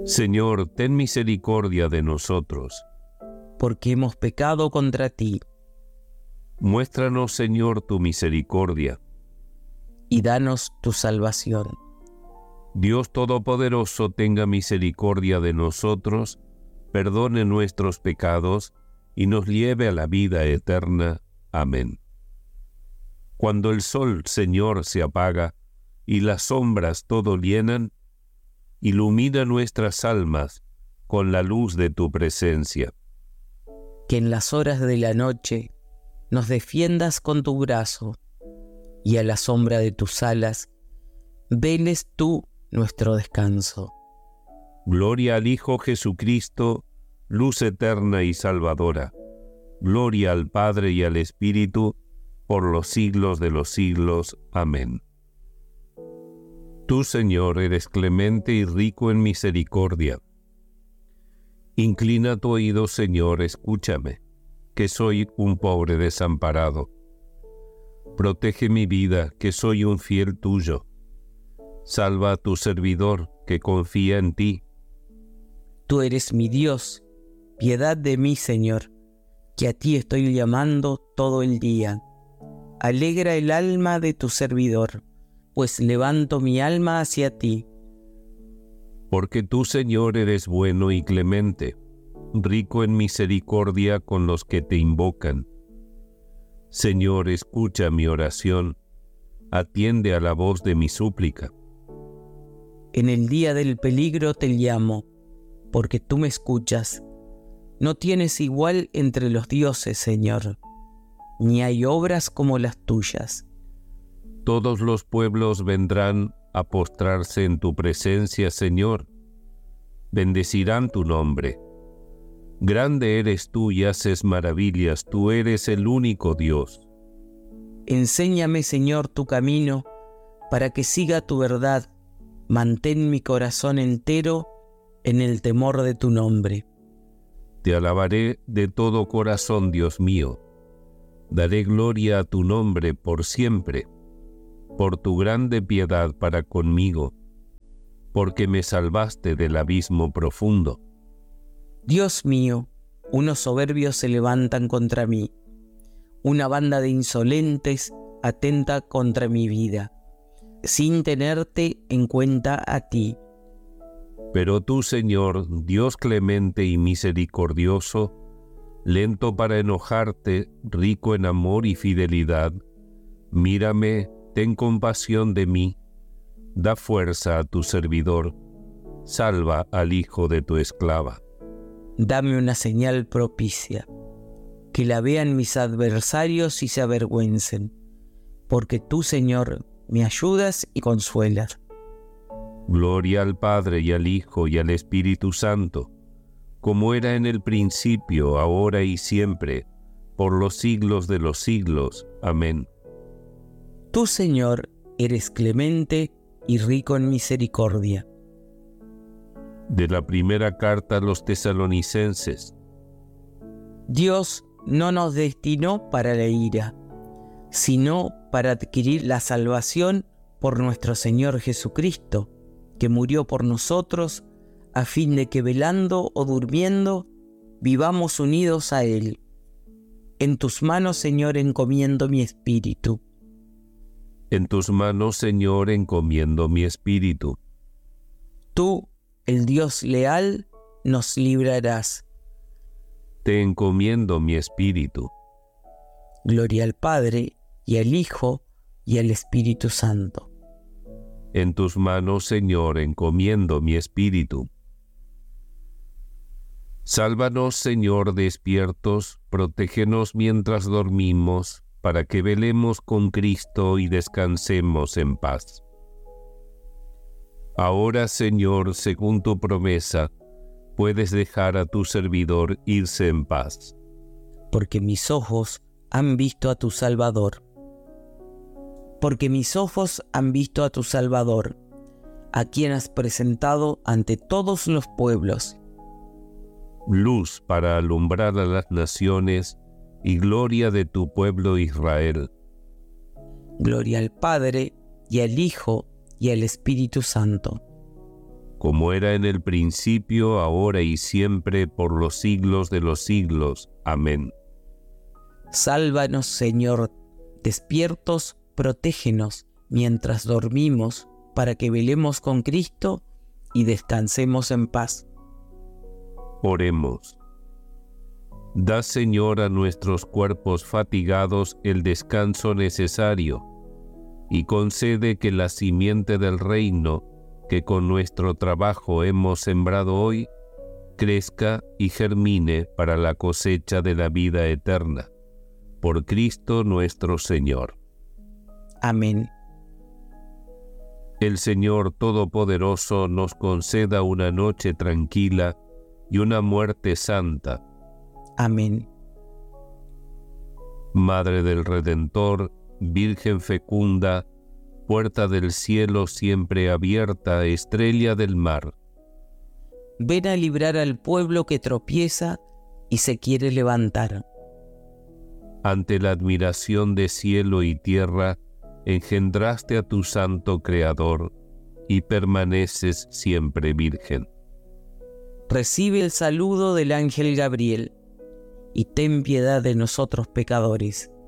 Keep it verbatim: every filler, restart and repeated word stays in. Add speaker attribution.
Speaker 1: Señor, ten misericordia de nosotros,
Speaker 2: porque hemos pecado contra ti,
Speaker 1: muéstranos, Señor, tu misericordia.
Speaker 2: y danos tu salvación.
Speaker 1: Dios Todopoderoso, tenga misericordia de nosotros, perdone nuestros pecados y nos lleve a la vida eterna. Amén. Cuando el sol, Señor, se apaga y las sombras todo llenan, ilumina nuestras almas con la luz de tu presencia.
Speaker 2: Que en las horas de la noche nos defiendas con tu brazo, y a la sombra de tus alas veles tú nuestro descanso.
Speaker 1: Gloria al Hijo Jesucristo, luz eterna y salvadora. Gloria al Padre y al Espíritu, por los siglos de los siglos. Amén. Tú, Señor, eres clemente y rico en misericordia. Inclina tu oído, Señor, escúchame, que soy un pobre desamparado. Protege mi vida, que soy un fiel tuyo. Salva a tu servidor, que confía en ti.
Speaker 2: Tú eres mi Dios, piedad de mí, Señor, que a ti estoy llamando todo el día. Alegra el alma de tu servidor, pues levanto mi alma hacia ti.
Speaker 1: Porque tú, Señor, eres bueno y clemente, rico en misericordia con los que te invocan. Señor, escucha mi oración, atiende a la voz de mi súplica.
Speaker 2: En el día del peligro te llamo, porque tú me escuchas. No tienes igual entre los dioses, Señor, ni hay obras como las tuyas.
Speaker 1: Todos los pueblos vendrán a postrarse en tu presencia, Señor. Bendecirán tu nombre. Grande eres tú y haces maravillas, tú eres el único Dios.
Speaker 2: Enséñame, Señor, tu camino, para que siga tu verdad. Mantén mi corazón entero en el temor de tu nombre.
Speaker 1: Te alabaré de todo corazón, Dios mío. Daré gloria a tu nombre por siempre, por tu grande piedad para conmigo, porque me salvaste del abismo profundo.
Speaker 2: Dios mío, unos soberbios se levantan contra mí. Una banda de insolentes atenta contra mi vida, sin tenerte en cuenta a ti.
Speaker 1: Pero tú, Señor, Dios clemente y misericordioso, lento para enojarte, rico en amor y fidelidad, mírame, ten compasión de mí, da fuerza a tu servidor, salva al hijo de tu esclava.
Speaker 2: Dame una señal propicia, que la vean mis adversarios y se avergüencen, porque tú, Señor, me ayudas y consuelas.
Speaker 1: Gloria al Padre y al Hijo y al Espíritu Santo, como era en el principio, ahora y siempre, por los siglos de los siglos. Amén.
Speaker 2: Tú, Señor, eres clemente y rico en misericordia.
Speaker 1: De la primera carta a los tesalonicenses.
Speaker 2: Dios no nos destinó para la ira, sino para adquirir la salvación por nuestro Señor Jesucristo, que murió por nosotros, a fin de que velando o durmiendo, vivamos unidos a Él. En tus manos, Señor, encomiendo mi espíritu.
Speaker 1: En tus manos, Señor, encomiendo mi espíritu.
Speaker 2: Tú, el Dios leal, nos librarás.
Speaker 1: Te encomiendo mi espíritu.
Speaker 2: Gloria al Padre, y al Hijo, y al Espíritu Santo.
Speaker 1: En tus manos, Señor, encomiendo mi espíritu. Sálvanos, Señor, despiertos, protégenos mientras dormimos, para que velemos con Cristo y descansemos en paz. Ahora, Señor, según tu promesa, puedes dejar a tu servidor irse en paz.
Speaker 2: Porque mis ojos han visto a tu Salvador. Porque mis ojos han visto a tu Salvador, a quien has presentado ante todos los pueblos.
Speaker 1: Luz para alumbrar a las naciones y gloria de tu pueblo Israel.
Speaker 2: Gloria al Padre, y al Hijo, y al Espíritu Santo.
Speaker 1: como era en el principio, ahora y siempre, por los siglos de los siglos. Amén.
Speaker 2: Sálvanos, Señor, despiertos, protégenos mientras dormimos, para que velemos con Cristo y descansemos en paz.
Speaker 1: Oremos. Da, Señor, a nuestros cuerpos fatigados el descanso necesario, y concede que la simiente del reino que con nuestro trabajo hemos sembrado hoy, crezca y germine para la cosecha de la vida eterna. Por Cristo nuestro Señor.
Speaker 2: Amén.
Speaker 1: El Señor Todopoderoso nos conceda una noche tranquila y una muerte santa.
Speaker 2: Amén.
Speaker 1: Madre del Redentor, Virgen fecunda, puerta del cielo siempre abierta, estrella del mar.
Speaker 2: Ven a librar al pueblo que tropieza y se quiere levantar.
Speaker 1: Ante la admiración de cielo y tierra, engendraste a tu santo Creador y permaneces siempre virgen.
Speaker 2: Recibe el saludo del ángel Gabriel y ten piedad de nosotros pecadores,